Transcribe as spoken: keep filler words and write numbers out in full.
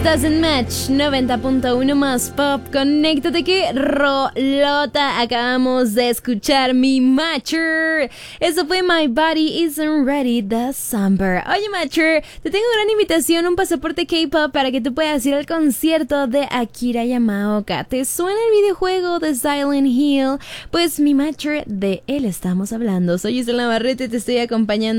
Estás en Match noventa punto uno más pop. Conéctate que rolota. Acabamos de escuchar mi Matcher. Eso fue My Body Isn't Ready the Summer. Oye Matcher, te tengo una gran invitación, un pasaporte K-pop para que tú puedas ir al concierto de Akira Yamaoka. ¿Te suena el videojuego de Silent Hill? Pues mi Matcher, de él estamos hablando. Soy Isla Navarrete y te estoy acompañando